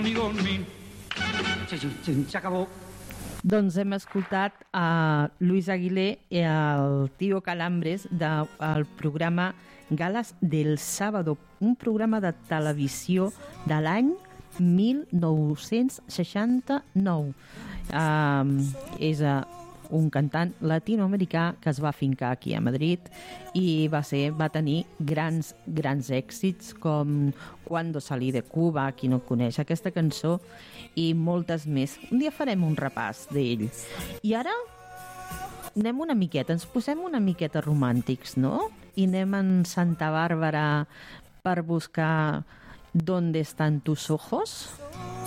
Se acabó. Doncs hem escoltat a Luis Aguilé i el Tío Calambres del programa Galas del Sábado, un programa de televisió de l'any 1969. És un cantant latinoamericà que es va fincar aquí a Madrid i va tenir grans èxits com Cuando salí de Cuba, qui no coneix aquesta cançó, i moltes més. Un dia farem un repàs d'ell. I ara anem una miqueta, ens posem una miqueta romàntics, no? I anem en Santa Bàrbara per buscar ¿Dónde están tus ojos?